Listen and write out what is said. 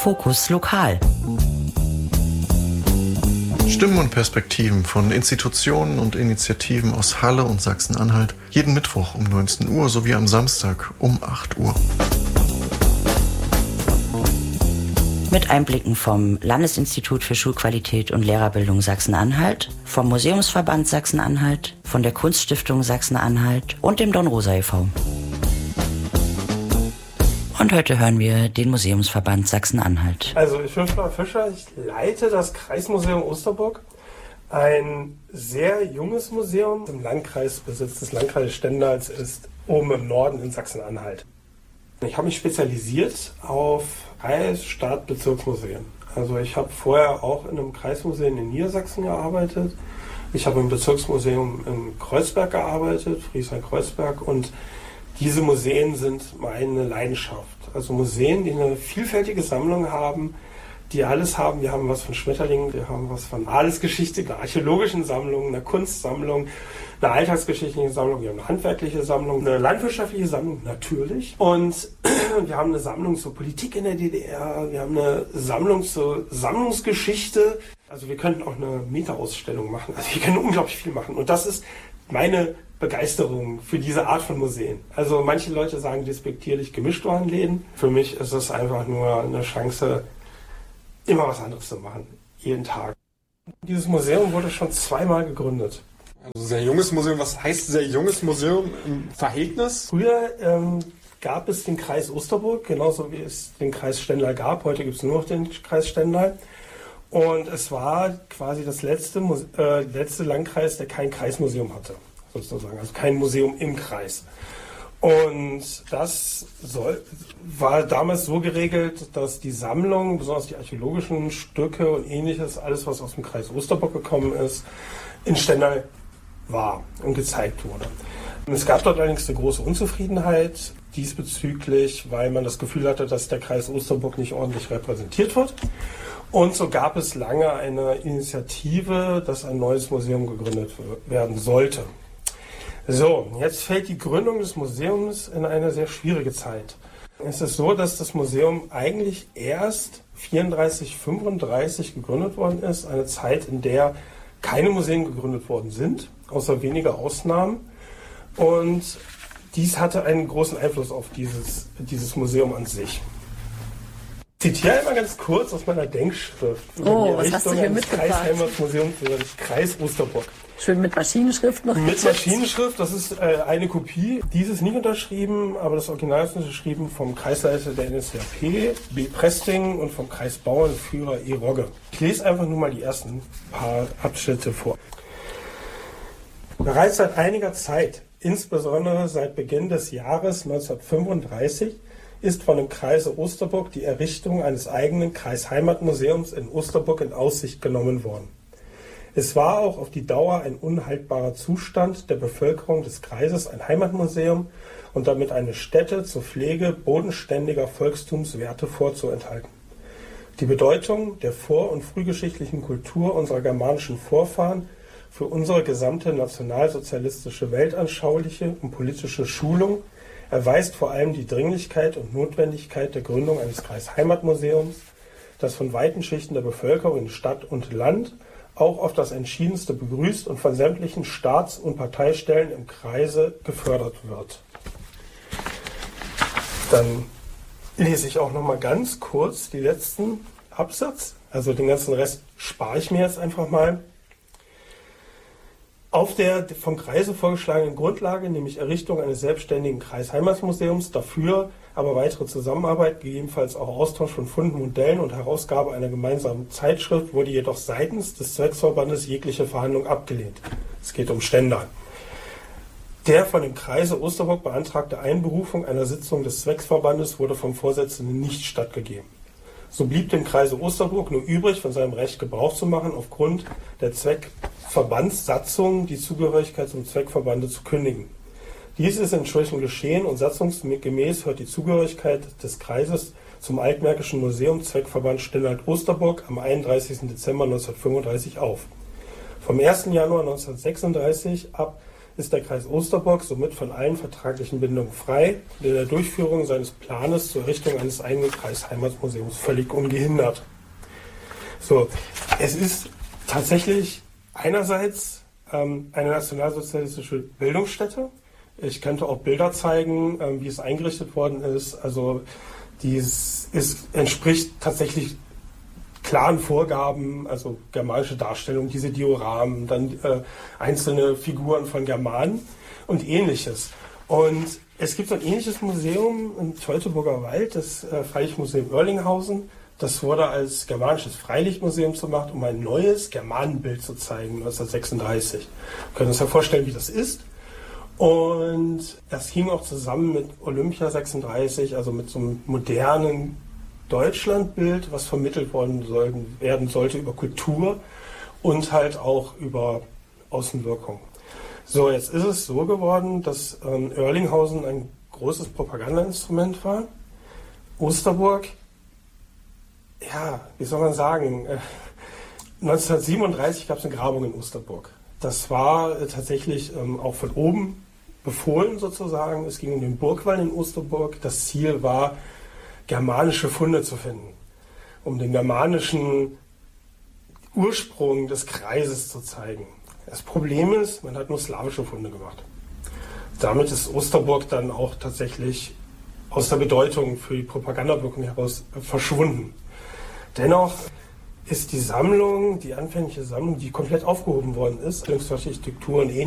Fokus Lokal. Stimmen und Perspektiven von Institutionen und Initiativen aus Halle und Sachsen-Anhalt jeden Mittwoch um 19 Uhr sowie am Samstag um 8 Uhr. Mit Einblicken vom Landesinstitut für Schulqualität und Lehrerbildung Sachsen-Anhalt, vom Museumsverband Sachsen-Anhalt, von der Kunststiftung Sachsen-Anhalt und dem Dornrosa e.V. Und heute hören wir den Museumsverband Sachsen-Anhalt. Also ich bin Florian Fischer, ich leite das Kreismuseum Osterburg, ein sehr junges Museum im Landkreisbesitz des Landkreises Stendal, ist oben im Norden in Sachsen-Anhalt. Ich habe mich spezialisiert auf Kreis-, Stadt-, Bezirksmuseen. Also ich habe vorher auch in einem Kreismuseum in Niedersachsen gearbeitet. Ich habe im Bezirksmuseum in Kreuzberg gearbeitet, Friesland-Kreuzberg, und diese Museen sind meine Leidenschaft. Also Museen, die eine vielfältige Sammlung haben, die alles haben. Wir haben was von Schmetterlingen, wir haben was von Adelsgeschichte, einer archäologischen Sammlung, einer Kunstsammlung, eine alltagsgeschichtliche Sammlung, wir haben eine handwerkliche Sammlung, eine landwirtschaftliche Sammlung, natürlich. Und wir haben eine Sammlung zur Politik in der DDR, wir haben eine Sammlung zur Sammlungsgeschichte. Also wir könnten auch eine Meta-Ausstellung machen. Also wir können unglaublich viel machen. Und das ist meine Begeisterung für diese Art von Museen. Also manche Leute sagen despektierlich Gemischtwarenläden. Für mich ist es einfach nur eine Chance, immer was anderes zu machen. Jeden Tag. Dieses Museum wurde schon 2-mal gegründet. Also sehr junges Museum. Was heißt sehr junges Museum im Verhältnis? Früher gab es den Kreis Osterburg, genauso wie es den Kreis Stendal gab. Heute gibt es nur noch den Kreis Stendal. Und es war quasi das letzte Landkreis, der kein Kreismuseum hatte, sozusagen. Also kein Museum im Kreis. Und das war damals so geregelt, dass die Sammlung, besonders die archäologischen Stücke und ähnliches, alles was aus dem Kreis Osterburg gekommen ist, in Stendal war und gezeigt wurde. Und es gab dort allerdings eine große Unzufriedenheit diesbezüglich, weil man das Gefühl hatte, dass der Kreis Osterburg nicht ordentlich repräsentiert wird. Und so gab es lange eine Initiative, dass ein neues Museum gegründet werden sollte. So, jetzt fällt die Gründung des Museums in eine sehr schwierige Zeit. Es ist so, dass das Museum eigentlich erst 34, 35 gegründet worden ist. Eine Zeit, in der keine Museen gegründet worden sind, außer weniger Ausnahmen. Und dies hatte einen großen Einfluss auf dieses Museum an sich. Ich zitiere einmal ganz kurz aus meiner Denkschrift. Oh, was hast du hier mitgebracht? Kreisheimatmuseum für das Kreis Osterburg. Schön mit Maschinenschrift noch. Mit Maschinenschrift, das ist eine Kopie. Dies ist nicht unterschrieben, aber das Original ist unterschrieben vom Kreisleiter der NSDAP, B. Presting, und vom Kreisbauernführer E. Rogge. Ich lese einfach nur mal die ersten paar Abschnitte vor. Bereits seit einiger Zeit, insbesondere seit Beginn des Jahres 1935, ist von dem Kreise Osterburg die Errichtung eines eigenen Kreisheimatmuseums in Osterburg in Aussicht genommen worden. Es war auch auf die Dauer ein unhaltbarer Zustand der Bevölkerung des Kreises, ein Heimatmuseum und damit eine Stätte zur Pflege bodenständiger Volkstumswerte vorzuenthalten. Die Bedeutung der vor- und frühgeschichtlichen Kultur unserer germanischen Vorfahren für unsere gesamte nationalsozialistische weltanschauliche und politische Schulung erweist vor allem die Dringlichkeit und Notwendigkeit der Gründung eines Kreisheimatmuseums, das von weiten Schichten der Bevölkerung in Stadt und Land auch auf das Entschiedenste begrüßt und von sämtlichen Staats- und Parteistellen im Kreise gefördert wird. Dann lese ich auch noch mal ganz kurz die letzten Absatz, also den ganzen Rest spare ich mir jetzt einfach mal. Auf der vom Kreise vorgeschlagenen Grundlage, nämlich Errichtung eines selbstständigen Kreisheimatmuseums, dafür aber weitere Zusammenarbeit, gegebenenfalls auch Austausch von Funden, Modellen und Herausgabe einer gemeinsamen Zeitschrift, wurde jedoch seitens des Zwecksverbandes jegliche Verhandlung abgelehnt. Es geht um Stendal. Der von dem Kreise Osterburg beantragte Einberufung einer Sitzung des Zwecksverbandes wurde vom Vorsitzenden nicht stattgegeben. So blieb dem Kreise Osterburg nur übrig, von seinem Recht Gebrauch zu machen, aufgrund der Zweckverbandssatzung die Zugehörigkeit zum Zweckverbande zu kündigen. Dies ist inzwischen geschehen und satzungsgemäß hört die Zugehörigkeit des Kreises zum Altmärkischen Museum Zweckverband Stendal-Osterburg am 31. Dezember 1935 auf. Vom 1. Januar 1936 ab ist der Kreis Osterburg somit von allen vertraglichen Bindungen frei und in der Durchführung seines Planes zur Errichtung eines eigenen Kreisheimatmuseums völlig ungehindert. So, es ist tatsächlich einerseits eine nationalsozialistische Bildungsstätte. Ich könnte auch Bilder zeigen, wie es eingerichtet worden ist. Also entspricht tatsächlich klaren Vorgaben, also germanische Darstellung, diese Dioramen, dann einzelne Figuren von Germanen und Ähnliches. Und es gibt ein ähnliches Museum im Teutoburger Wald, das Freilichtmuseum Oerlinghausen. Das wurde als germanisches Freilichtmuseum gemacht, um ein neues Germanenbild zu zeigen, 1936. Wir können uns ja vorstellen, wie das ist. Und das hing auch zusammen mit Olympia 36, also mit so einem modernen Deutschlandbild, was vermittelt werden sollte über Kultur und halt auch über Außenwirkung. So, jetzt ist es so geworden, dass Oerlinghausen ein großes Propagandainstrument war. Osterburg, ja, wie soll man sagen, 1937 gab es eine Grabung in Osterburg. Das war tatsächlich auch von oben befohlen sozusagen. Es ging um den Burgwall in Osterburg. Das Ziel war, germanische Funde zu finden, um den germanischen Ursprung des Kreises zu zeigen. Das Problem ist, man hat nur slawische Funde gemacht. Damit ist Osterburg dann auch tatsächlich aus der Bedeutung für die Propagandawirkung heraus verschwunden. Dennoch ist die Sammlung, die anfängliche Sammlung, die komplett aufgehoben worden ist, Architektur und ähnliches,